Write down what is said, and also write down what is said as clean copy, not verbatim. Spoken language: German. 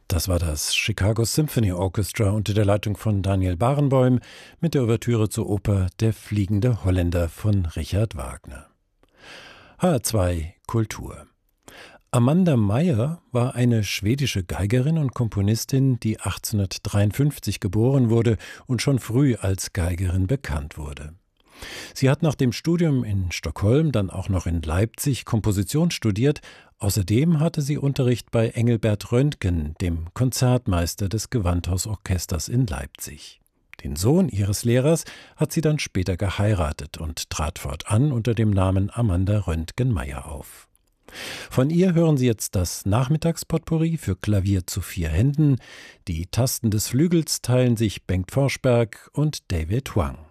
Das war das Chicago Symphony Orchestra unter der Leitung von Daniel Barenboim mit der Ouvertüre zur Oper Der fliegende Holländer von Richard Wagner. HR2 Kultur. Amanda Meyer war eine schwedische Geigerin und Komponistin, die 1853 geboren wurde und schon früh als Geigerin bekannt wurde. Sie hat nach dem Studium in Stockholm dann auch noch in Leipzig Komposition studiert. Außerdem hatte sie Unterricht bei Engelbert Röntgen, dem Konzertmeister des Gewandhausorchesters in Leipzig. Den Sohn ihres Lehrers hat sie dann später geheiratet und trat fortan unter dem Namen Amanda Röntgen-Meyer auf. Von ihr hören Sie jetzt das Nachmittagspotpourri für Klavier zu 4 Händen. Die Tasten des Flügels teilen sich Bengt Forsberg und David Huang.